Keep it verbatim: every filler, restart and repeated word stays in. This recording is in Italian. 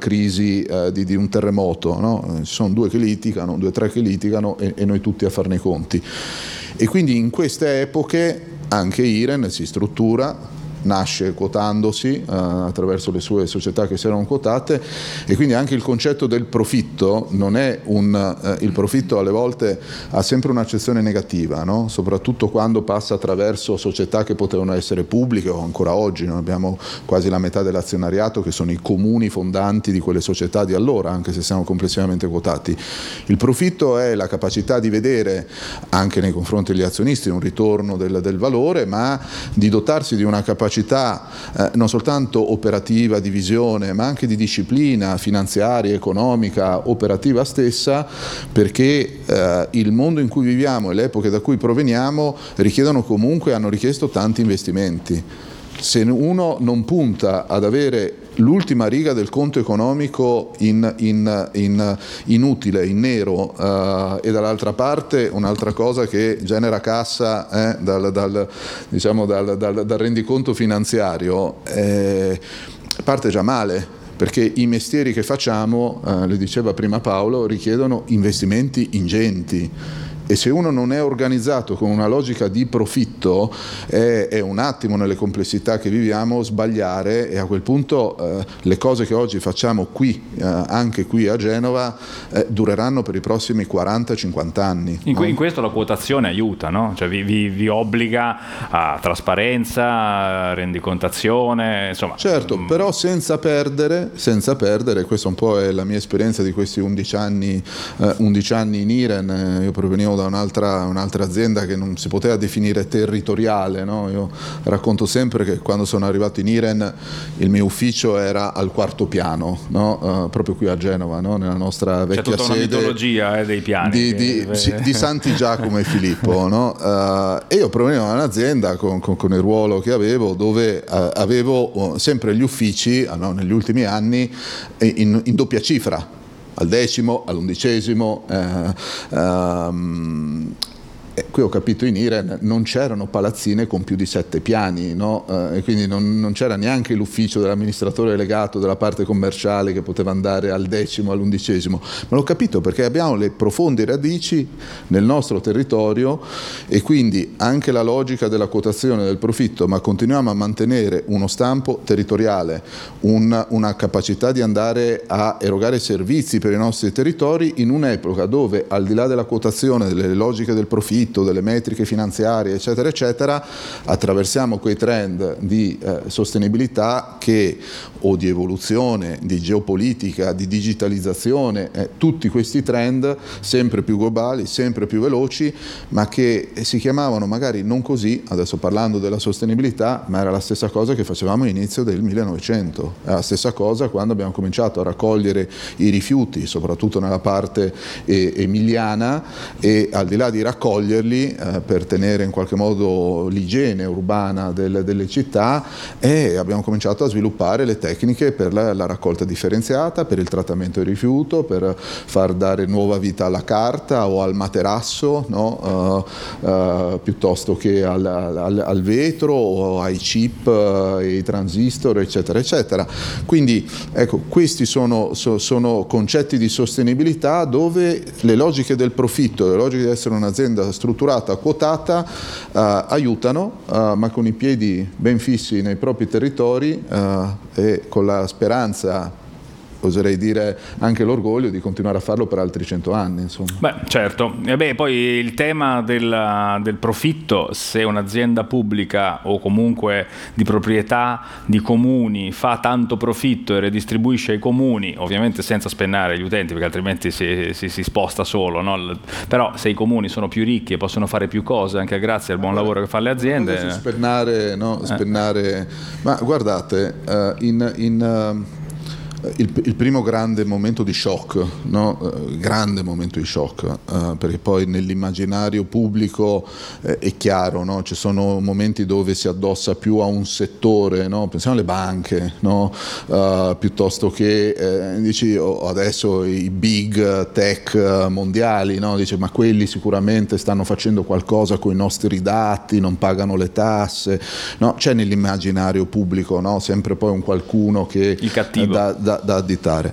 crisi eh, di, di un terremoto, no? Ci sono due che litigano, due o tre che litigano e, e noi tutti a farne i conti. E quindi in queste epoche anche Iren si struttura, nasce quotandosi uh, attraverso le sue società che si erano quotate, e quindi anche il concetto del profitto non è un uh, il profitto alle volte ha sempre un'accezione negativa, no? Soprattutto quando passa attraverso società che potevano essere pubbliche, o ancora oggi noi abbiamo quasi la metà dell'azionariato che sono i comuni fondanti di quelle società di allora, anche se siamo complessivamente quotati. Il profitto è la capacità di vedere anche nei confronti degli azionisti un ritorno del, del valore, ma di dotarsi di una capacità Eh, non soltanto operativa, di visione, ma anche di disciplina finanziaria, economica, operativa stessa, perché eh, il mondo in cui viviamo e le epoche da cui proveniamo richiedono comunque, hanno richiesto tanti investimenti. Se uno non punta ad avere l'ultima riga del conto economico in, in, in inutile, in nero, uh, e dall'altra parte un'altra cosa che genera cassa eh, dal, dal, diciamo dal, dal, dal rendiconto finanziario, eh, parte già male, perché i mestieri che facciamo, uh, le diceva prima Paolo, richiedono investimenti ingenti. E se uno non è organizzato con una logica di profitto, è, è un attimo nelle complessità che viviamo sbagliare, e a quel punto eh, le cose che oggi facciamo qui, eh, anche qui a Genova, eh, dureranno per i prossimi quaranta cinquanta anni. In, no? in questo la quotazione aiuta, no? Cioè vi, vi, vi obbliga a trasparenza, rendicontazione, insomma. Certo, però senza perdere, senza perdere, questa un po' è la mia esperienza di questi undici anni, eh, undici anni in Iren. Io provenivo da un'altra, un'altra azienda che non si poteva definire territoriale, no? Io racconto sempre che quando sono arrivato in Iren il mio ufficio era al quarto piano, no? Uh, proprio qui a Genova, no? Nella nostra vecchia sede. C'è tutta una mitologia eh, dei piani. Di, di, che... sì, di Santi Giacomo e Filippo, no? Uh, e io provenivo da un'azienda con, con, con il ruolo che avevo, dove uh, avevo uh, sempre gli uffici, uh, no, negli ultimi anni, in, in doppia cifra, al decimo, all'undicesimo. Eh, um, E qui ho capito, in Iren non c'erano palazzine con più di sette piani, no? Eh, e quindi non, non c'era neanche l'ufficio dell'amministratore delegato della parte commerciale che poteva andare al decimo, all'undicesimo. Ma l'ho capito perché abbiamo le profonde radici nel nostro territorio, e quindi anche la logica della quotazione del profitto, ma continuiamo a mantenere uno stampo territoriale, un, una capacità di andare a erogare servizi per i nostri territori in un'epoca dove, al di là della quotazione, delle logiche del profitto, delle metriche finanziarie, eccetera eccetera, attraversiamo quei trend di eh, sostenibilità che, o di evoluzione, di geopolitica, di digitalizzazizione, eh, tutti questi trend sempre più globali, sempre più veloci, ma che si chiamavano magari non così, adesso parlando della sostenibilità, ma era la stessa cosa che facevamo all'inizio del millenovecento, è la stessa cosa quando abbiamo cominciato a raccogliere i rifiuti, soprattutto nella parte eh, emiliana, e al di là di raccogliere Eh, per tenere in qualche modo l'igiene urbana del, delle città, e abbiamo cominciato a sviluppare le tecniche per la, la raccolta differenziata, per il trattamento del rifiuto, per far dare nuova vita alla carta o al materasso, no? uh, uh, piuttosto che al, al, al vetro o ai chip uh, e ai transistor, eccetera eccetera. Quindi ecco, questi sono, so, sono concetti di sostenibilità dove le logiche del profitto, le logiche di essere un'azienda strutturata, quotata, uh, aiutano, uh, ma con i piedi ben fissi nei propri territori uh, e con la speranza, oserei dire anche l'orgoglio, di continuare a farlo per altri cento anni. Insomma. Beh, certo. E beh, poi il tema del, del profitto, se un'azienda pubblica o comunque di proprietà di comuni fa tanto profitto e redistribuisce ai comuni, ovviamente senza spennare gli utenti, perché altrimenti si, si, si sposta solo, no? Però se i comuni sono più ricchi e possono fare più cose anche grazie al buon lavoro che fanno le aziende. Spennare, no? Spennare. Eh. Ma guardate, uh, in... in uh, Il, il primo grande momento di shock, no? uh, grande momento di shock, uh, perché poi nell'immaginario pubblico eh, è chiaro, no? Ci sono momenti dove si addossa più a un settore, no? Pensiamo alle banche, no? uh, piuttosto che eh, dici oh, adesso i big tech mondiali, no? Dice, ma quelli sicuramente stanno facendo qualcosa con i nostri dati, non pagano le tasse, no? C'è nell'immaginario pubblico, no? Sempre poi un qualcuno che il cattivo. Da, da, da additare.